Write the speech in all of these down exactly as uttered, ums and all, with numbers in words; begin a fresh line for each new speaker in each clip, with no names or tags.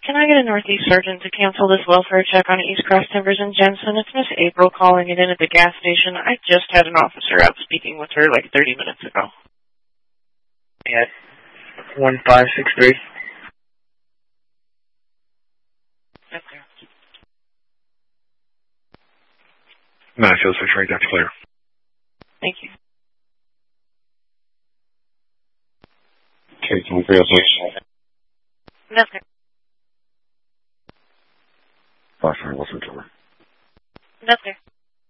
Can I get a Northeast Sergeant to cancel this welfare check on East Cross Timbers in Jensen? It's Miss April calling it in at the gas station. I just had an officer out speaking with her like thirty minutes ago.
Yeah, one five six three.
Okay.
nine field six right, that's clear.
Thank you.
Okay, one field six.
That's clear.
Five five, what's the door?
That's clear.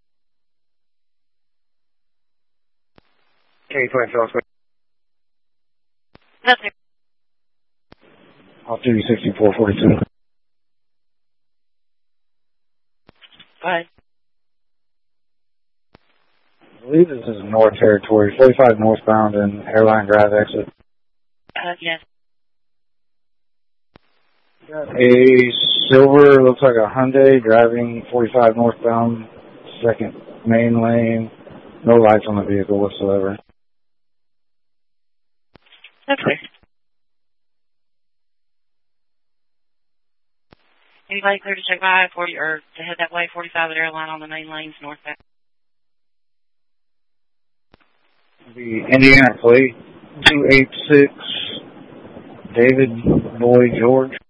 Okay, twin field six.
That's clear.
Off duty sixty-four forty-two.
Go ahead.
I believe this is North Territory, forty-five northbound and Airline Drive exit.
Uh, yes.
A silver, looks like a Hyundai, driving forty-five northbound, second main lane. No lights on the vehicle whatsoever.
That's clear. Anybody clear to check by I forty or to head that way, forty-five at Airline on the main lanes northbound?
The Indiana plate, two eight six, David Boy George.